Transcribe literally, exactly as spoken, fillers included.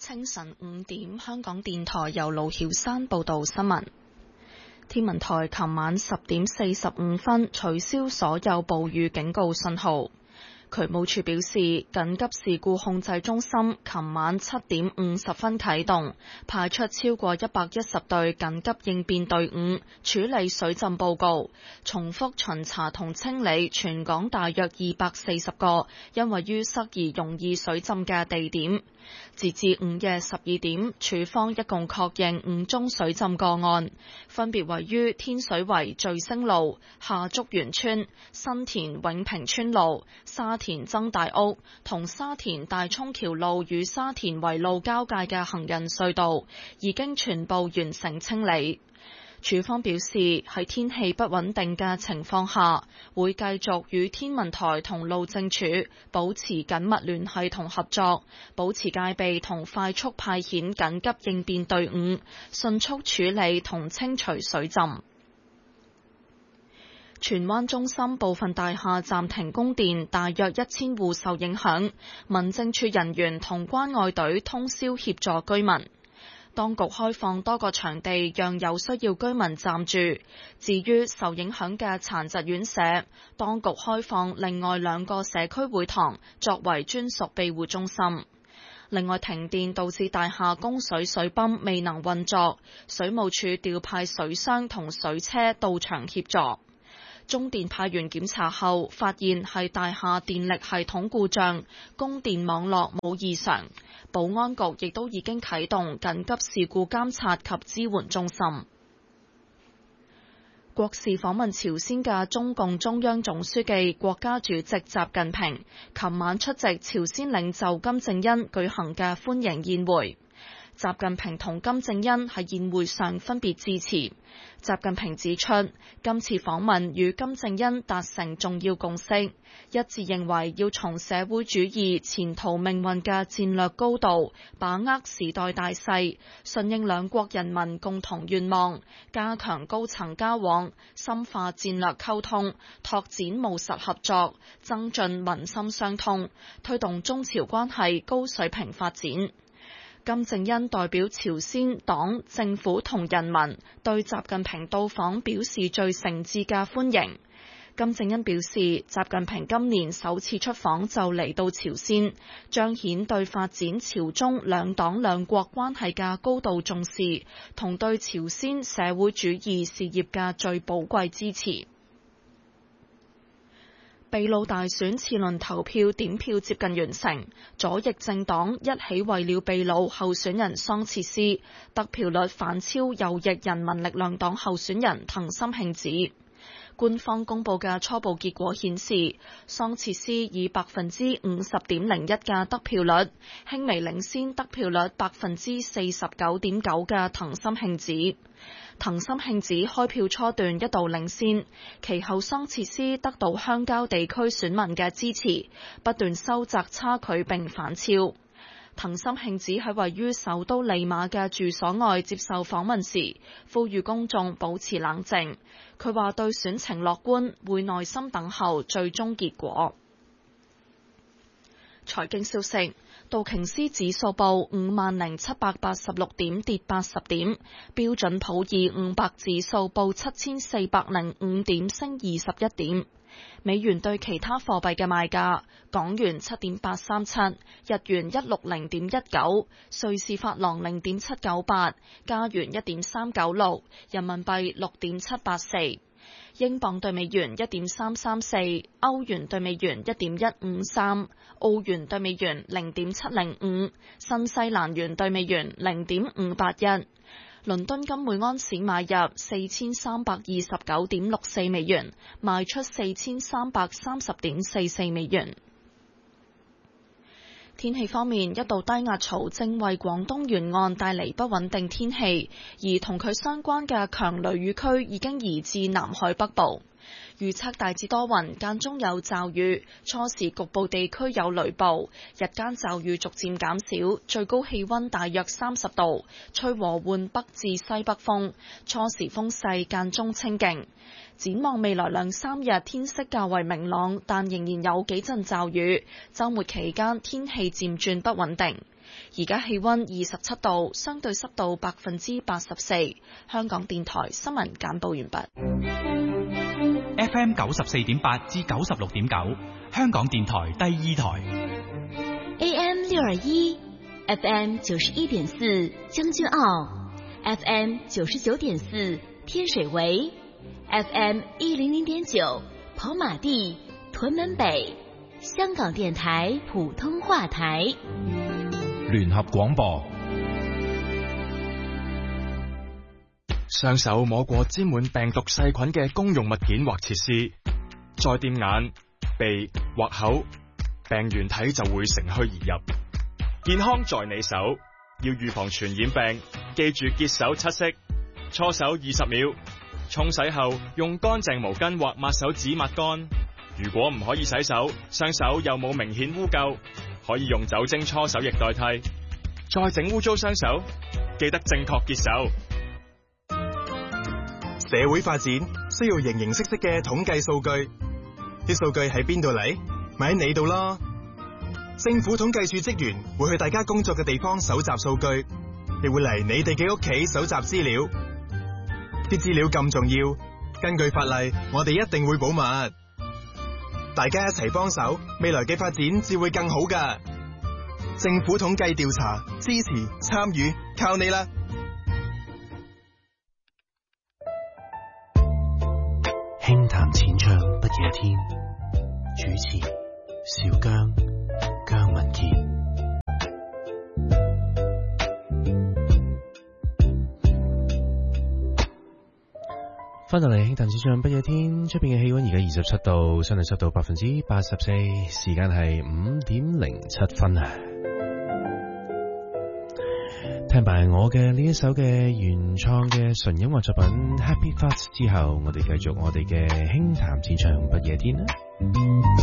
清晨五點，香港電台由盧曉山報道新聞。天文台琴晚十點四十五分取消所有暴雨警告信號。渠務處表示，緊急事故控制中心琴晚七點五十分啟動，派出超過一百一十隊緊急應變隊伍處理水浸報告，重複巡查同清理全港大約二百四十個因為淤塞而容易水浸嘅地點。截至午夜十二點，處方一共確認五宗水浸個案，分別位於天水圍聚星路、下竹園村、新田永平村路、沙田曾大屋同沙田大涌橋路與沙田圍路交界嘅行人隧道，已經全部完成清理。署方表示，喺天氣不穩定嘅情況下，會繼續與天文台同路政署保持緊密聯繫同合作，保持戒備同快速派遣緊急應變隊伍，迅速處理同清除水浸。荃灣中心部分大廈暫停供電，大約一千戶受影響，民政處人員同關愛隊通宵協助居民。當局開放多個場地，讓有需要居民暫住。至於受影響嘅殘疾院舍，當局開放另外兩個社區會堂作為專屬庇護中心。另外，停電導致大廈供水水泵未能運作，水務署調派水箱同水車到場協助。中電派員檢查後，發現係大廈電力系統故障，供電網絡冇異常。保安局亦都已經啟動緊急事故監察及支援中心。國事訪問朝鮮嘅中共中央總書記、國家主席習近平，琴晚出席朝鮮領袖金正恩舉行嘅歡迎宴會。習近平同金正恩喺宴會上分別致辭。習近平指出，今次訪問與金正恩達成重要共識，一致認為要從社會主義前途命運嘅戰略高度，把握時代大勢，順應兩國人民共同願望，加強高層交往，深化戰略溝通，拓展務實合作，增進民心相通，推動中朝關係高水平發展。金正恩代表朝鮮黨政府同人民對習近平到訪表示最誠摯嘅歡迎。金正恩表示，習近平今年首次出訪就嚟到朝鮮，彰顯對發展朝中兩黨兩國關係嘅高度重視，同對朝鮮社會主義事業嘅最寶貴支持。秘魯大選次輪投票點票接近完成，左翼政黨一起為了秘魯候選人桑切斯得票率反超右翼人民力量黨候選人藤森慶子。官方公佈嘅初步結果顯示，桑切斯以百分之五十點零一嘅得票率，輕微領先得票率百分之四十九點九嘅藤森慶子。藤森慶子開票初段一度領先，其後桑切斯得到鄉郊地區選民嘅支持，不斷收窄差距並反超。藤森慶子喺位於首都利馬嘅住所外接受訪問時，呼籲公眾保持冷靜。佢話對選情樂觀，會耐心等候最終結果。財經消息，道瓊斯指數報五萬零七百八十六點，跌八十點；標準普爾五百指數報七千四百零五點，升二十一點。美元對其他貨幣嘅賣價：港元七點八三七，日元一六零點一九，瑞士法郎零點七九八，加元一點三九六，人民幣六點七八四，英鎊對美元一點三三四，歐元對美元一點一五三，澳元對美元零點七零五，新西蘭元對美元零點五八一。倫敦金每安士買入四千三百二十九點六四美元，賣出四千三百三十點四四美元。天氣方面，一道低壓槽正為廣東沿岸帶嚟不穩定天氣，而同佢相關嘅強雷雨區已經移至南海北部。預測大致多雲，間中有驟雨，初時局部地區有雷暴，日間驟雨逐漸減少，最高氣溫大約三十度，吹和緩北至西北風，初時風勢間中清勁。展望未來兩三日天色較為明朗，但仍然有幾陣驟雨，週末期間天氣漸轉不穩定。 而家氣溫二十七度，相對濕度百分之八十四。香港電台新聞簡報完畢。 F M 九十四點八至九十六點九，香港電台第二台。 A M 六二一，F M 九十一點四將軍澳 ，F M 九十九點四天水圍 ，F M 一零零點九跑馬地、屯門北，香港電台普通話台。 聯合廣播。雙手摸過沾滿病毒細菌嘅公用物件或設施，再掂眼、鼻或口，病原體就會乘虛而入。健康在你手，要預防傳染病，記住潔手七式：搓手二十秒，沖洗後用乾淨毛巾或抹手紙抹乾。如果唔可以洗手，雙手又冇明顯污垢，可以用酒精搓手液代替。再整污糟雙手，記得正確潔手。 社會發展需要形形色色嘅統計數據，啲數據喺邊度嚟？咪喺你度咯。政府統計處職員會去大家工作嘅地方搜集數據，亦會嚟你哋嘅屋企搜集資料。啲資料咁重要，根據法例，我哋一定會保密。大家一齊幫手，未來嘅發展至會更好㗎。政府統計調查，支持參與，靠你啦！ 輕談淺唱不夜天，主持小姜、姜文傑。翻到嚟輕談淺唱不夜天，出邊嘅氣溫而家二十七度，相對濕度百分之八十四，時間係五點零七分啊！聽埋我嘅呢一首嘅原創嘅純音樂作品《Happy Fast》之後，我哋繼續我哋嘅輕談淺唱不夜天啦。